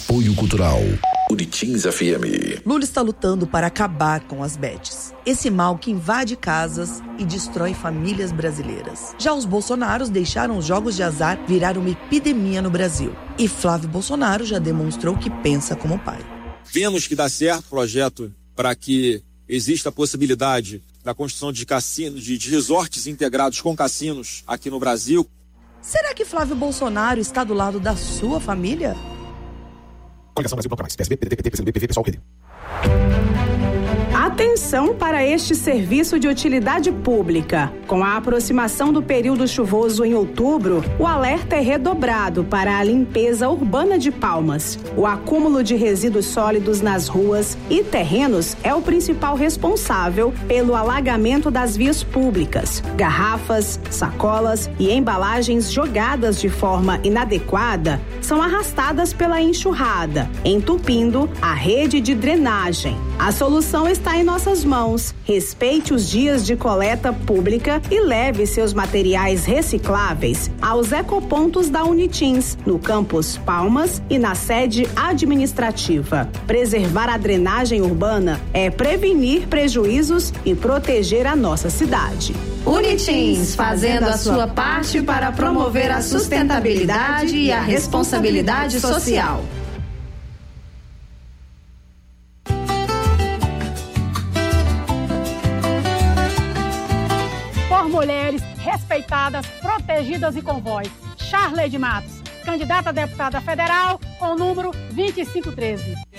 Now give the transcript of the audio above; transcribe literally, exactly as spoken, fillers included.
Apoio Cultural Unitins F M. Lula está lutando para acabar com as bets. Esse mal que invade casas e destrói famílias brasileiras. Já os Bolsonaros deixaram os jogos de azar virar uma epidemia no Brasil. E Flávio Bolsonaro já demonstrou que pensa como pai. Vemos que dá certo o projeto para que exista a possibilidade da construção de cassinos, de, de resorts integrados com cassinos aqui no Brasil. Será que Flávio Bolsonaro está do lado da sua família? Coligação Brasil Bloco Mais, P S B, P D T, P T, P C do B, P V, Pessoal, P D. Atenção para este serviço de utilidade pública. Com a aproximação do período chuvoso em outubro, o alerta é redobrado para a limpeza urbana de Palmas. O acúmulo de resíduos sólidos nas ruas e terrenos é o principal responsável pelo alagamento das vias públicas. Garrafas, sacolas e embalagens jogadas de forma inadequada são arrastadas pela enxurrada, entupindo a rede de drenagem. A solução está em nossas mãos. Respeite os dias de coleta pública e leve seus materiais recicláveis aos ecopontos da Unitins, no campus Palmas e na sede administrativa. Preservar a drenagem urbana é prevenir prejuízos e proteger a nossa cidade. Unitins, fazendo a sua parte para promover a sustentabilidade e a responsabilidade social. Mulheres respeitadas, protegidas e com voz. Charleide Matos, candidata a deputada federal com o número vinte e cinco treze.